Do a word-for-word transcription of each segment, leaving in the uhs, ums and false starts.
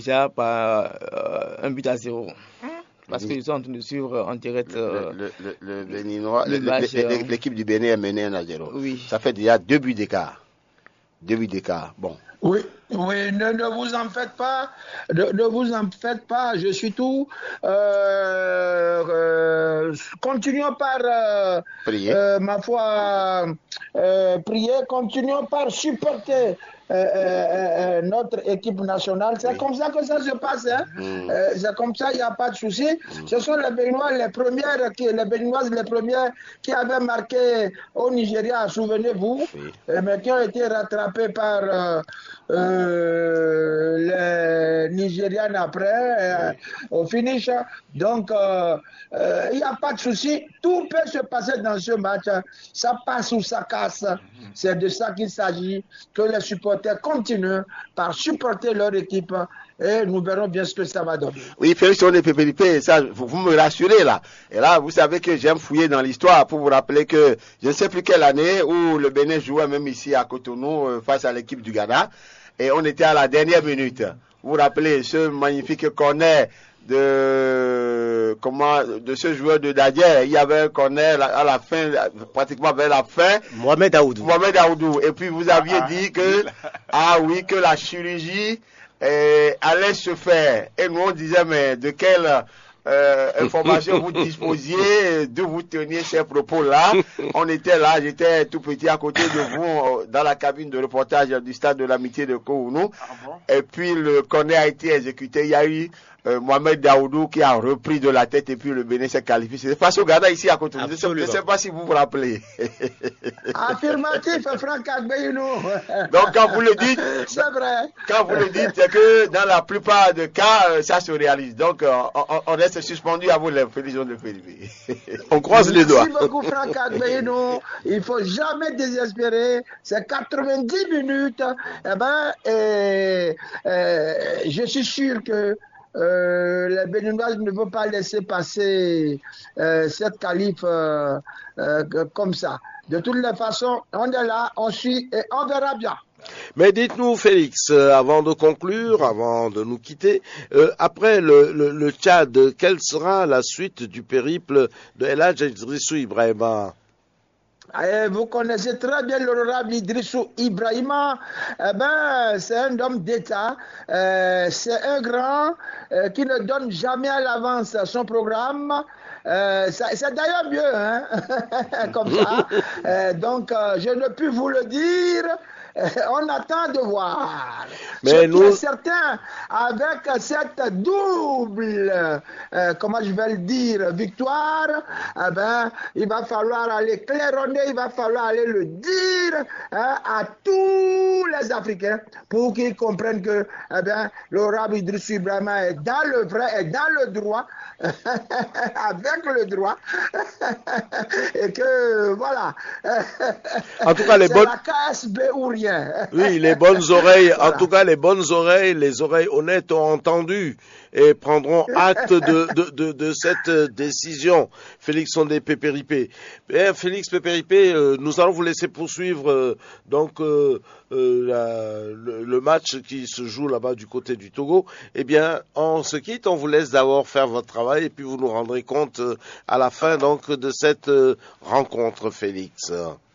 déjà par euh, un but à zéro. Parce qu'ils sont en train de suivre en direct euh, le, le, le, le Béninois, le match, euh, l'équipe du Bénin est menée un à zéro. Oui. Ça fait déjà deux buts d'écart. Deux buts d'écart. Bon. Oui, oui, ne, ne vous en faites pas, ne, ne vous en faites pas, je suis tout. Euh, euh, continuons par, euh, prier. Euh, ma foi, euh, prier, continuons par supporter euh, euh, euh, notre équipe nationale. C'est oui. comme ça que ça se passe. Hein? Mm. Euh, c'est comme ça, il n'y a pas de souci. Mm. Ce sont les Béninois, les premières, qui, les Béninoises, les premières qui avaient marqué au Nigeria, souvenez-vous, oui. euh, mais qui ont été rattrapés par euh, euh, les Nigérians après, euh, oui. au finish. Donc, il euh, n'y euh, a pas de souci. Tout peut se passer dans ce match. Ça passe ou ça casse. C'est de ça qu'il s'agit. Que les supporters continuent par supporter leur équipe. Et nous verrons bien ce que ça va donner. Oui, Félix, on est pépélipé, ça, vous, vous me rassurez là. Et là, vous savez que j'aime fouiller dans l'histoire pour vous rappeler que je ne sais plus quelle année où le Bénin jouait même ici à Cotonou euh, face à l'équipe du Ghana. Et on était à la dernière minute. Vous vous rappelez ce magnifique corner de comment de ce joueur de Dadier, il y avait un corner à la fin, pratiquement vers la fin. Mohamed Aoudou. Mohamed Aoudou. Et puis vous aviez ah, dit que ah oui que la chirurgie euh, allait se faire. Et nous on disait mais de quelle euh, information vous disposiez, d'où vous teniez ces propos-là. On était là, j'étais tout petit à côté de vous dans la cabine de reportage du stade de l'amitié de Kounou. Ah bon? Et puis le corner a été exécuté. Il y a eu Euh, Mohamed Daoudou qui a repris de la tête et puis le Bénin s'est qualifié. C'est face au Ghana ici à côté. Je ne sais pas si vous vous rappelez. Affirmatif, Franck Agbeynou. Donc quand vous le dites, c'est vrai. Quand vous le dites, c'est que dans la plupart des cas, ça se réalise. Donc euh, on, on reste suspendu à vous les félicitations de Philippe. On croise Merci les doigts. Merci beaucoup Franck Agbeynou. Il faut jamais désespérer. C'est quatre-vingt-dix minutes. Eh ben, et, et, je suis sûr que Euh, les Béninois ne veulent pas laisser passer euh, cette qualif euh, euh, comme ça. De toutes les façons, on est là, on suit et on verra bien. Mais dites-nous, Félix, euh, avant de conclure, avant de nous quitter, euh, après le, le, le Tchad, quelle sera la suite du périple de El Hadj Idrissou Ibrahima? Et vous connaissez très bien l'honorable Idrissou Ibrahima. Eh ben, c'est un homme d'État. Euh, c'est un grand euh, qui ne donne jamais à l'avance son programme. Euh, c'est d'ailleurs mieux, hein, comme ça. Euh, donc, euh, je ne puis vous le dire. On attend de voir. Mais Ce nous... qui est certain, avec cette double, euh, comment je vais le dire, victoire, eh ben, il va falloir aller claironner, il va falloir aller le dire hein, à tous les Africains pour qu'ils comprennent que eh ben, l'honorable Idrissou Ibrahima est dans le vrai, est dans le droit, avec le droit, et que voilà. En tout cas, les bonnes. La K S B ou rien. Oui, les bonnes oreilles, voilà. En tout cas, les bonnes oreilles, les oreilles honnêtes ont entendu et prendront acte de, de, de, de cette décision. Félix Ondé Pépéripé. Eh, Félix Pépéripé, euh, nous allons vous laisser poursuivre euh, donc euh, euh, la, le, le match qui se joue là-bas du côté du Togo. Eh bien, on se quitte, on vous laisse d'abord faire votre travail et puis vous nous rendrez compte euh, à la fin donc de cette euh, rencontre, Félix.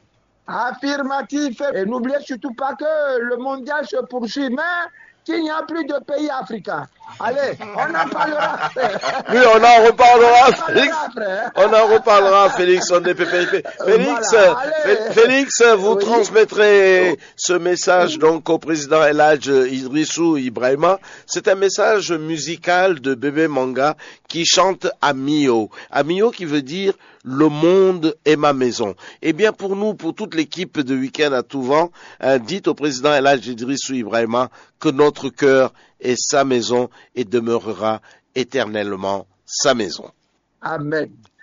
Affirmatif. Et n'oubliez surtout pas que le mondial se poursuit, mais qu'il n'y a plus de pays africains. Allez, on en parlera. Oui, on en reparlera, Félix. On en reparlera, Félix. On est Félix, voilà, Félix, vous oui. transmettrez ce message donc au président El Hadj Idrissou Ibrahima. C'est un message musical de Bébé Manga qui chante Amio. Amio qui veut dire le monde est ma maison. Eh bien, pour nous, pour toute l'équipe de Week-end à tout vent, hein, dites au président El Hadj Idrissou Ibrahima que notre cœur est sa maison et demeurera éternellement sa maison. Amen.